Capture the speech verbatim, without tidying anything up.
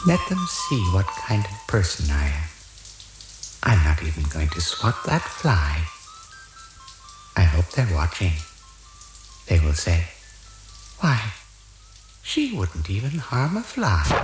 Let them see what kind of person I am. I'm not even going to swat that fly. I hope they're watching. They will say, why, she wouldn't even harm a fly.